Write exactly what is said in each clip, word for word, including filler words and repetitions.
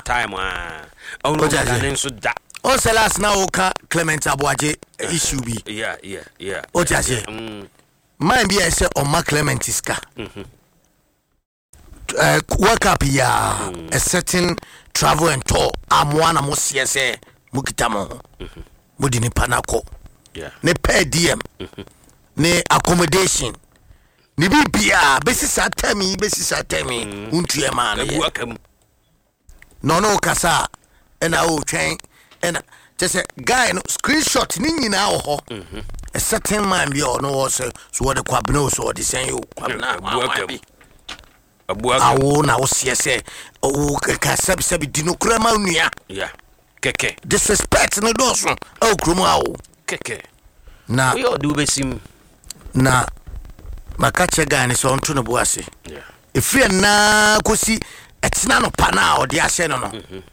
time ah oh no so that o say last now ka Clement Aboaje issue bi yeah yeah yeah o ti ase man bi e say o ma Clement iska mhm uh work up ya a certain travel and tour amwana mo sie say mukita mo mhm mudi ni panako yeah ne per diem mhm ne accommodation ni bibia besi satami besi satami untu e ma na no no kasa ena o twen ena just guy no screenshot ni nyina ho mhm a certain man bi o no was so what the kwabno so the same you kwabna abuaka awo na o siese o ka sabi sabi dino krama nua yeah keke disrespect no do so o kroma awo keke na we all do besim na makache guy ni so onto no boase yeah efie na kosi etina no pa na o de ahye no no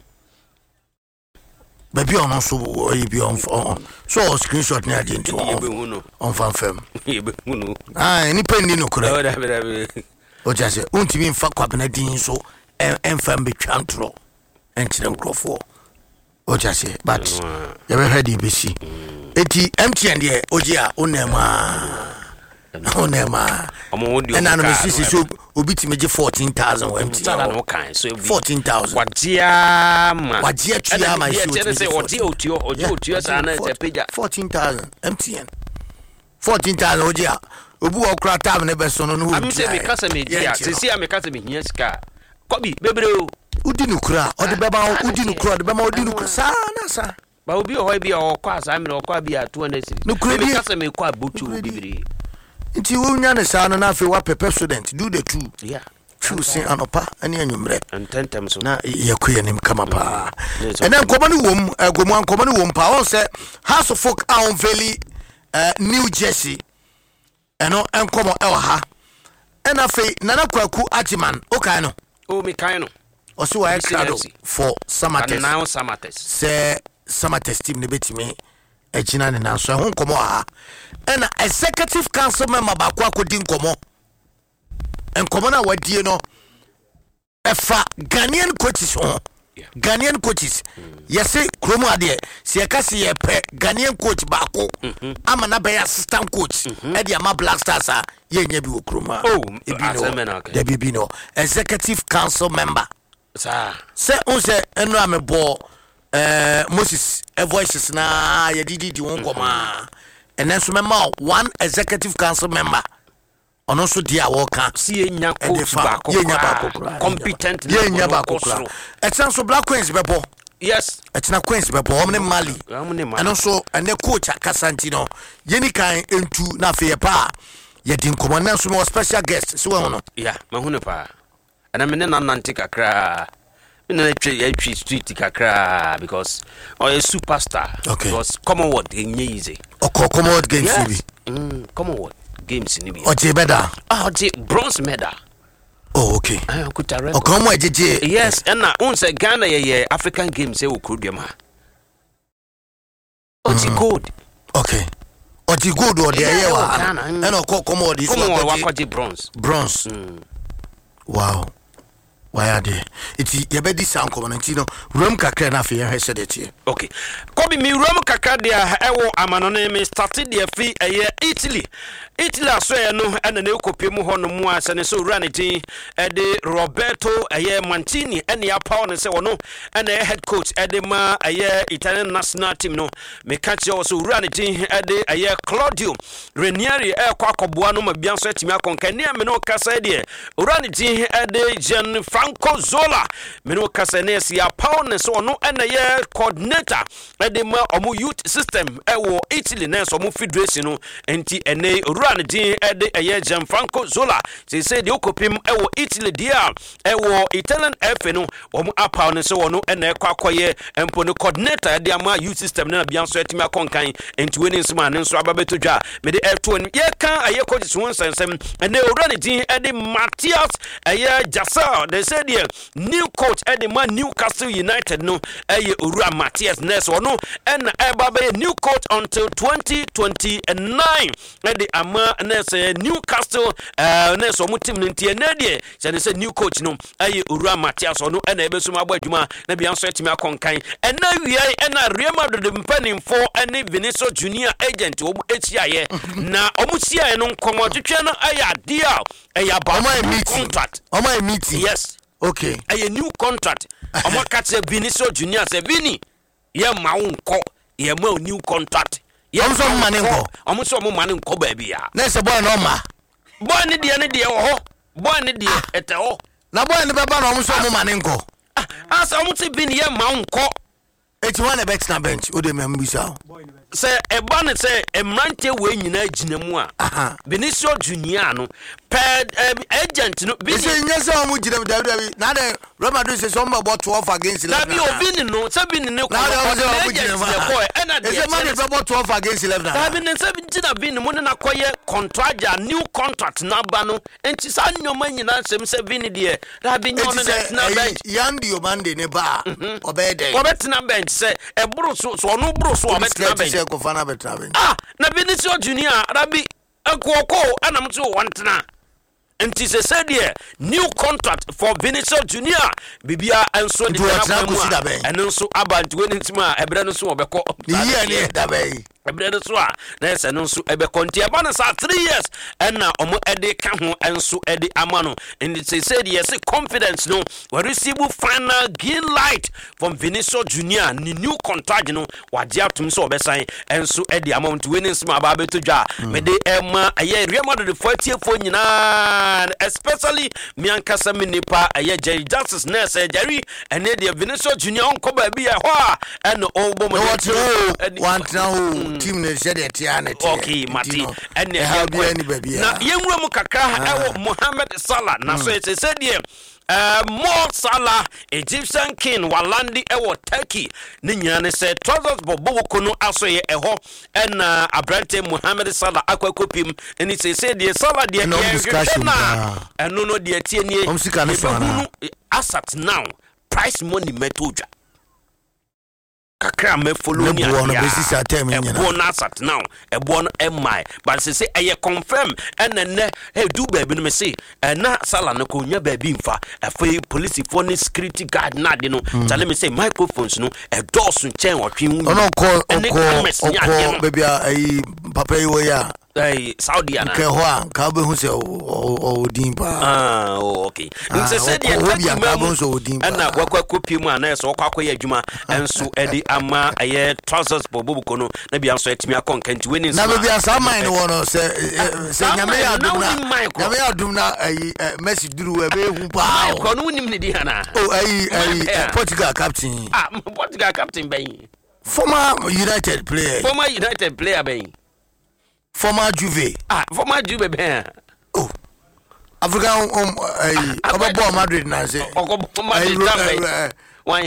baby on so o bi on so screenshot na agent on fan fam ah ni pendi no kura o jase untimi mfa kwabena din so enfam betwa ntro enkyere nkrofo o jase but you be ready be see eti M T N de ogia onema onema ena no mesisi so obiti meje fourteen thousand M T N no kan so fourteen thousand wajia ma wajia tuya ma isi say odi otio odi otio sana se page fourteen thousand M T N fourteen thousand ogia obu okra tab ne be so no no am say me kasa me dia se si am kasa me hia sika kobi bebre o udi nukura odi beba udi nukura odi beba odi nukura sa na sa ba obi o bi o kwa sa me o kwa bi a two hundred cedis me kasa me kwa butu bibiri nti wo nya ne sa no na afi wa pepe student do the two yeah true sin anopa ani anwumre antentem so na yakuye nim kama pa ena nkoma ni wom gomu nkoma ni wom pa o se House of Folk Aon Valley New Jersey eno enkomo e ha ena fe nana kwaku ajiman o kan no o mi kan no o so wa crowd for summer now summer test se summer test team ne betimi ejina ne na so ho nkomo ha ena executive council member ba kwa kodi nkomo enkomo na wadie no efa Ghanaian coaches ho yeah. Ghanaian coaches mm. yesi kromo ade se yakase ye pe Ghanaian coach baako mm-hmm. ama na be assistant coach mm-hmm. e dia ma Black Stars a ye nya bi wo kromo oh ebino de bibino executive council member sa se on se enu amebo eh Moses e voices na ye didi di won koma enenso member one executive council member ono so dia wo ka si enya coach baako ye nya baako competent ye nya baako etan so Black Queens bebo yes etan Queens bebo omne Mali eno so ene coach akasanti no ye ni kan entu na fe ye pa ye din komo na so no special guest so we no yeah mahune pa ana me na nante kakra me na twa ya twi street kakra because oh a superstar okay. Because Commonwealth enye easy okay Commonwealth games yes. Bi mm Commonwealth games ni bi oje beda ah oje bronze medal oh okay ah kutare okay mo ejeje yes and na un say Ghana ye African games e wo krodwam ha oje gold okay oje gold o de ye wa and okọ Commonwealth so wakoje bronze bronze mm. Wow why are they iti yebedi sound community no room kakra na fe hwese de tie okay kobi mi room kakra de ewo amanone me started de fi eye Italy Italy aso e no ena na ekopiem ho no mu ase ne so ranity e de Roberto eye Mancini ene ya paw ne se wono ena head coach e de ma eye Italian national team no me catch you so ranity e de eye Claudio Ranieri e kwa koboa no ma bia so atimi akonka ne me no kasa de ranity e de Gian Franco Zola me no kasa ne se ya paw ne so wono ena ye coordinator e de ma omo youth system e wo Italy ne so omo federation no enti ene Run din ede eye Gianfranco Zola say say the okopim ewo Italy dia ewo Italian F no omo apa no se wono ena kwakoye empo no coordinator dia ma youth system na bia so etimi akonkan enti weni nsima ne nso ababeto dwa me de F two ye kan aye coach so nsensem ene run din ede Matthias eye Jasa they say the new coach ede ma Newcastle United no eye Ura Matthias Nes wono ena eba be new coach until twenty twenty-nine ede am ma na say Newcastle eh na so mo team no ntie na de se ne say new coach no aye Owura Matias no na ebe so ma agba adwuma na bia nso etimi akonkan ena wiai ena Real Madrid mpanimfo ene Vinicius Junior agent omu echiaye na omu siaye no nkomo twetwe no aye ade a aye ba contract omo a meeting yes okay aye new contract omo katse Vinicius Junior say Vini ye ma wonko ye ma new contract ye omo so mane nko omo so mo mane nko ba bia na se boy no ma boy ne de ne de ho boy ne de ete ho na boy ne beba na omo so mo mane nko asa omo te Vini ye ma wonko eti wan e bet na bench o de me mbisa say e ba ne say emrante we nyina gina mu a Vinicius Junior no per agent no bi say nyese o mu gina dabi dabi na de Real Madrid say some about twelve against eleven dabi o Vini no say Vini ne ko na de say Madrid about twelve against eleven dabi ne say gina Vini mo na koye contract a new contract na ba no enti sa nyoma nyina sem say Vini de dabi nyoma na bench yandi o mande ne ba obede obetna bench say e buru so so no buru so obetna bench ah na Vinicius Junior rabi akoko anam to wantena enti se said here new contract for Vinicius Junior bibia enso de na eno so abantu weni ntima ebre no so obeko ni ye ne da bai ebre no so a na ese no so ebe kontia ba na sa three years ena omo ede ka ho enso ede amano and it said yes confidence no we receive final green light from Vinicius Junior ni new contract no wade atum so obesan enso ede amount weni ntima ba beto dwa me de ema aye Real Madrid forty fo nyina especially miankasa minipa aye Jerry Justice nurse Jerry ene de Vinicius Junior onko ba bi e ho a ene obo mo want now team ne said it ya ne okay mati ene na yenwura mu kakra ewo Mohamed Salah na so it said here Uh, Mo Salah Egyptian king walandi ewo Turkey ni nyina ne se trousers bobo kono aso ye eho na abrante Mohamed Salah akwakopim eni se se de Salah de no discussion na eno no de tie nie asat now price money metoja kakra me follow ni ebo no basis atem nyina ebo na asat now ebo no emai but se say eye confirm enene e do baby no me say na Salah no ko nya baby mfa afei police for ni security guard na de no tell me say microphones no e dosu chen otwe hu no ko ko baby ai papa yi wo ya ai Saudi ana ke ho an ka be hu se o dimpa ah okay nse se de ka be so o dimpa na wakwa kopi mu ana so kwakwa ye adwuma enso edi ama aye trousers bobo kono na bia so etimi akonkanti weni na be bia sa man no no se se nyame ya dum na nyame ya dum na ai Messi duru we be hu pa ko no nim ne di hana oh ai ai Portugal captain ah Portugal captain ben former United player former United player ben former Juve ah former Juve ben oh African um ai obo Madrid na say obo Madrid ben why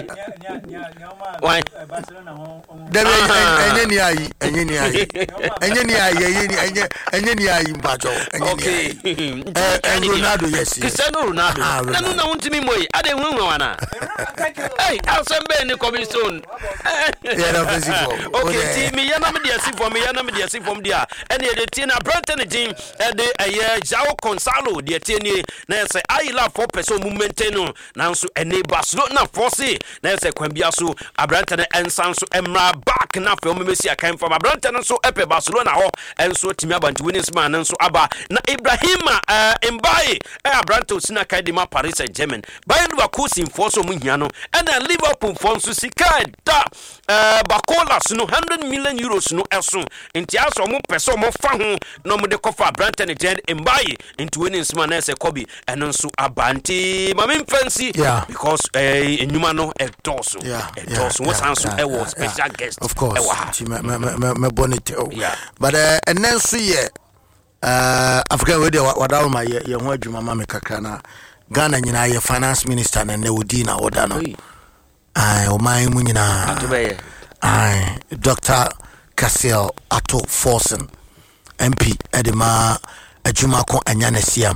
why debe enye ni ayi enye ni ayi enye ni ayi enye enye ni ayi mpacho okay eh Ronaldo yes Cristiano Ronaldo na no na wontimi moyi ade hu hu wana hey asembe ni commission yeah na festival okay ti mi yana me dia sifo me yana me dia sifo me dia ene de ti na Brighton jin e de eye João Gonçalo de ti ni na say I love for person movement no na nso ene Barcelona force na say kwambia so Brighton ensan so emra back na fe o memesi akan from Brighton so epe Barcelona ho enso timi abanti winners man nso aba na Ibrahima Mbaye e Brighton sina Academy Paris Saint-Germain Bayern Leverkusen for so muhia no and Liverpool for so sika da Bakola so no one hundred million euros no eso enti aso mo pese mo fa ho no mo de kofa Brighton gen Mbaye into winners man na say Kobe eno nso abanti mame fancy because eh enyuma no e doso e doso what answer e was special guest of course me me me bonnet but eh enen so ye uh Africa we dey wadawo ma ye ho adwuma ma me kakra na Ghana nyina ye finance minister na ne wodi na oda no ai o mai mu nyina atubeye ai Doctor Cassiel Ato Forsen M P edema adwuma ko anya na siam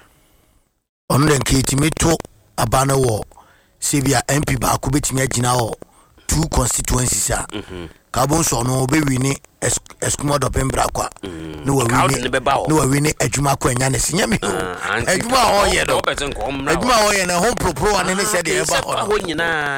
onu den kitimito abana wo sebia M P ba ko betimi agina ho two constituencies a ka bon so no be wi ni eskumo do pembra kwa no wa wini no wa wini adwuma kwa nya ne sinya me adwuma ho ye do adwuma ho ye na ho propro ane ne se de e ba ho